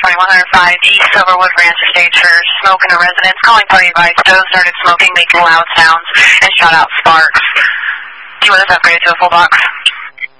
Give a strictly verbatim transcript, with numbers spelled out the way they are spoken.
twenty-one oh five East Silverwood Ranch Estate Church. Smoke in a residence. Calling party advice. Doe started smoking, making loud sounds, and shot out sparks. Do you want us upgraded to a full box?